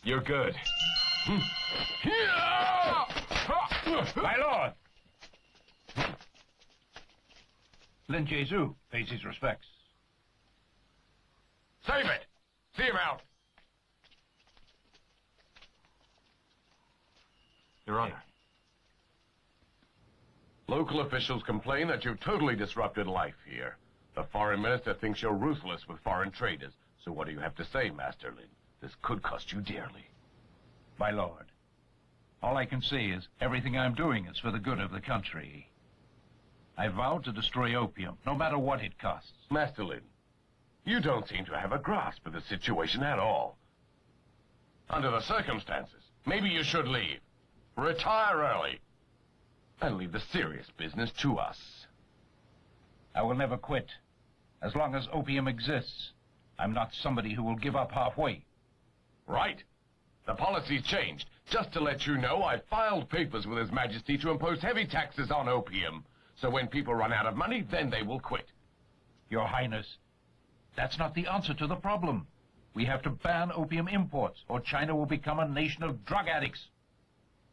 You're good. My lord! Lin Jesu pays his respects. Save it! See him out! Your Honor. Local officials complain that you've totally disrupted life here. The foreign minister thinks you're ruthless with foreign traders. So what do you have to say, Master Lin? This could cost you dearly. My lord, all I can say is everything I'm doing is for the good of the country. I vowed to destroy opium, no matter what it costs. Master Lin, you don't seem to have a grasp of the situation at all. Under the circumstances, maybe you should leave. Retire early. And leave the serious business to us. I will never quit. As long as opium exists, I'm not somebody who will give up halfway. Right. The policy's changed. Just to let you know, I filed papers with His Majesty to impose heavy taxes on opium. So when people run out of money, then they will quit. Your Highness, that's not the answer to the problem. We have to ban opium imports, or China will become a nation of drug addicts.